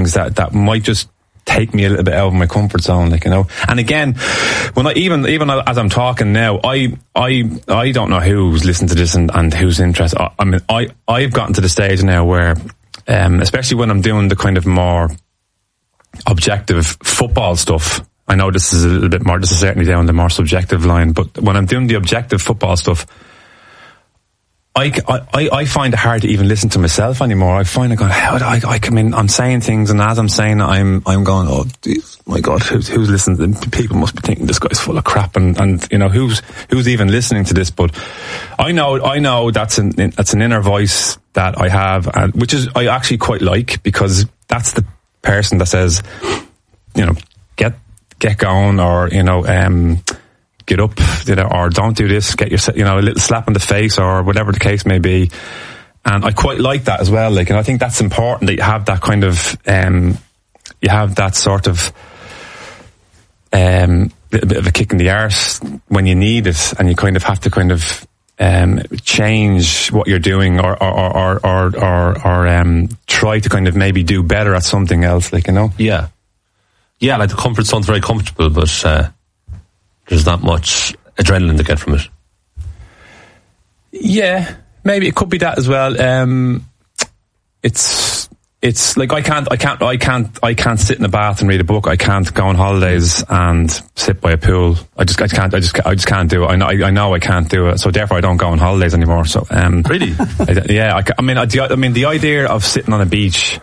things that might just take me a little bit out of my comfort zone, like, you know. And again, when I even as I'm talking now, I don't know who's listening to this and who's interested. I mean, I've gotten to the stage now where, especially when I'm doing the kind of more objective football stuff. I know this is a little bit more, this is certainly down the more subjective line, but when I'm doing the objective football stuff, I find it hard to even listen to myself anymore. I find it going, I come in, I'm saying things, and as I'm saying it, I'm going, oh, geez, my God, who's listening? People must be thinking this guy's full of crap, and you know, who's even listening to this? But I know that's an inner voice that I have, and which is, I actually quite like, because that's the person that says, you know, get going, or, you know, get up, you know, or don't do this, get yourself, you know, a little slap in the face, or whatever the case may be. And I quite like that as well, like, and I think that's important, that you have that kind of, you have that sort of, little bit of a kick in the arse when you need it, and you kind of have to kind of, change what you're doing, or try to kind of maybe do better at something else, like, you know? Yeah. Yeah, like the comfort zone's very comfortable, but, there's not much adrenaline to get from it. Yeah, maybe it could be that as well. It's like I can't sit in a bath and read a book. I can't go on holidays and sit by a pool. I just can't do it. I know I can't do it. So therefore I don't go on holidays anymore. So really, I mean the idea of sitting on a beach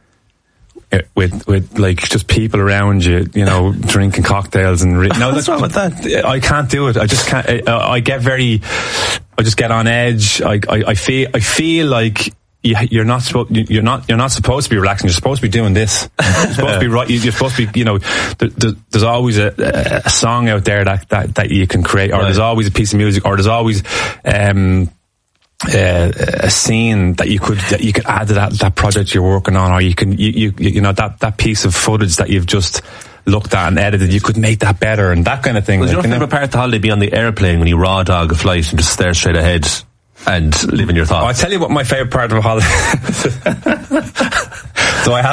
with like just people around you, you know, drinking cocktails and no, what's wrong with that? I can't do it. I just can't. I just get on edge. I feel like you're not supposed to be relaxing. You're supposed to be doing this. You're supposed to be right. You're supposed to be, you know, there's always a song out there that you can create, or there's always a piece of music, or there's always a scene that you could add to that project you're working on, or you know, that piece of footage that you've just looked at and edited, you could make that better, and that kind of thing. Well, your favourite part of the holiday be on the airplane when you raw dog a flight and just stare straight ahead and live in your thoughts? I'll tell you what my favourite part of a holiday. So I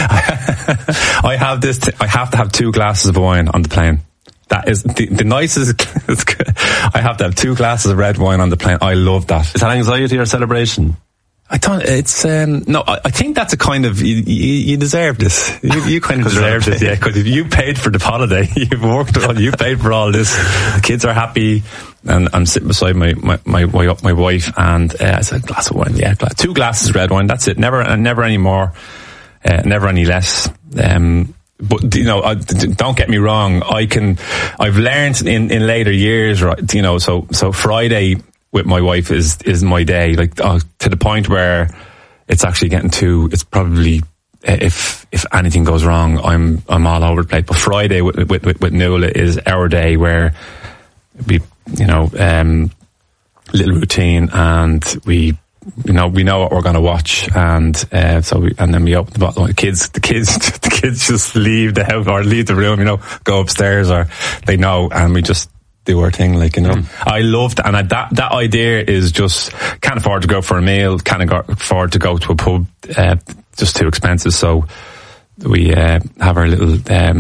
have to have 2 glasses of wine on the plane. That is the nicest. I have to have 2 glasses of red wine on the plane. I love that. Is that anxiety or celebration? I don't. It's no. I think that's a kind of you deserve this. You kind of deserve this, yeah. Because you paid for the holiday, you've worked on, you paid for all this. The kids are happy, and I'm sitting beside my wife, and I said, glass of wine, yeah, 2 glasses of red wine. That's it. Never any more, never any less. But, you know, don't get me wrong. I've learned in later years, right? You know, so Friday with my wife is my day, like, to the point where it's actually it's probably, if anything goes wrong, I'm all over the place. But Friday with Nuala is our day, where we, you know, little routine, and we know what we're going to watch, and then we open the bottle. The kids just leave the house or leave the room, you know, go upstairs, or they know, and we just do our thing, like, you know. I loved, and that idea is just, can't afford to go for a meal, can't afford to go to a pub, just too expensive. So we have our little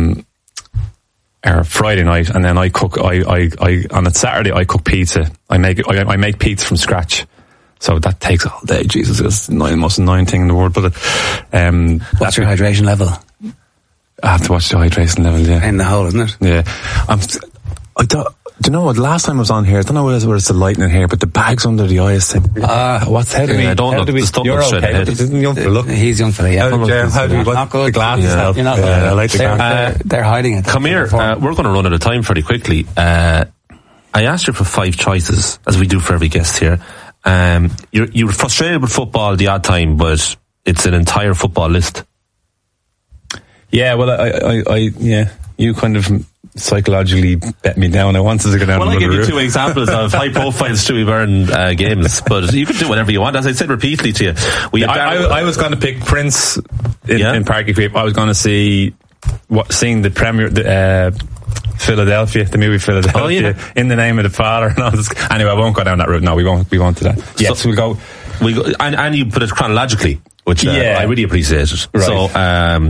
our Friday night, and then I cook. I on a Saturday I cook pizza. I make pizza from scratch. So that takes all day. Jesus, it's the most annoying thing in the world. But what's your hydration level? I have to watch the hydration level. Yeah, in the hole, isn't it? Yeah. Do you know what? Last time I was on here, I don't know whether it's the lighting in here, but the bag's under the eyes. What's head of me? I don't know. You're okay. He's young fella. Yeah. How do you not good? The glasses help. I like the glasses. They're hiding it. Come here. We're going to run out of time pretty quickly. I asked you for 5 choices, as we do for every guest here. You were frustrated with football the odd time, but it's an entire football list. Yeah, well, you kind of psychologically bet me down. I wanted to go down. Well, I gave you 2 examples of high-profile Stewie Byrne games, but you can do whatever you want. As I said repeatedly to you, I was going to pick Prince in Parky Creep. I was going to seeing the Premier, Philadelphia, the movie Philadelphia, In the Name of the Father. And all this. Anyway, I won't go down that route. No, we won't do that. Yes, we go, and you put it chronologically, which I really appreciate it. Right. So,